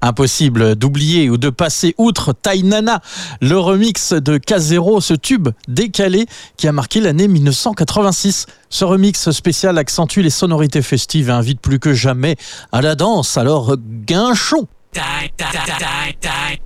Impossible d'oublier ou de passer outre Tainana, le remix de Casero, ce tube décalé qui a marqué l'année 1986. Ce remix spécial accentue les sonorités festives et invite plus que jamais à la danse, alors guinchons.